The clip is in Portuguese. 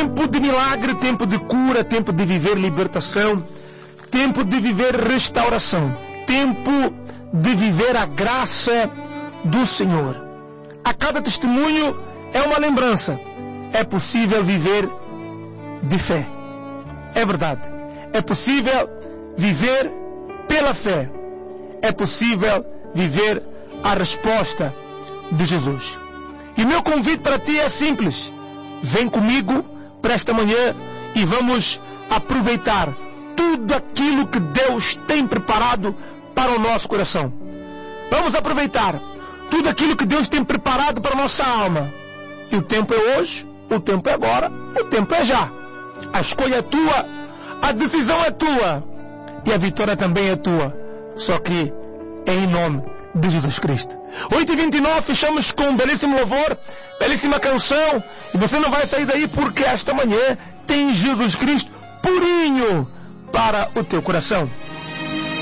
tempo de milagre, tempo de cura, tempo de viver libertação, tempo de viver restauração, tempo de viver a graça do Senhor. A cada testemunho é uma lembrança. É possível viver de fé. É verdade. É possível viver pela fé. É possível viver a resposta de Jesus. E o meu convite para ti é simples. Vem comigo para esta manhã e vamos aproveitar tudo aquilo que Deus tem preparado para o nosso coração. Vamos aproveitar tudo aquilo que Deus tem preparado para a nossa alma. E o tempo é hoje, o tempo é agora, o tempo é já. A escolha é tua, a decisão é tua e a vitória também é tua. Só que é em nome de Jesus Cristo. 8h29, fechamos com um belíssimo louvor, belíssima canção. E você não vai sair daí porque esta manhã tem Jesus Cristo purinho para o teu coração.